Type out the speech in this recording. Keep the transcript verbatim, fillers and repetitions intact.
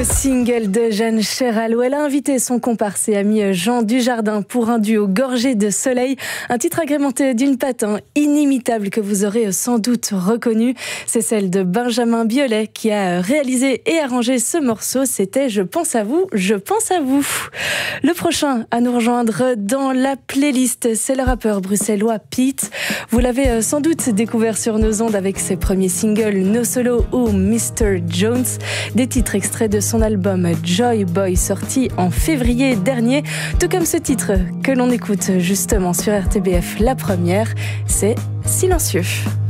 Single de Jeanne Chéral où elle a invité son comparse et ami Jean Dujardin pour un duo gorgé de soleil, un titre agrémenté d'une patte inimitable que vous aurez sans doute reconnu. C'est celle de Benjamin Biolay qui a réalisé et arrangé ce morceau. C'était Je pense à vous, je pense à vous. Le prochain à nous rejoindre dans la playlist, c'est le rappeur bruxellois Pete. Vous l'avez sans doute découvert sur nos ondes avec ses premiers singles No Solo ou mister Jones, des titres extraits de son album Joy Boy sorti en février dernier, tout comme ce titre que l'on écoute justement sur R T B F, la première, c'est Silencieux.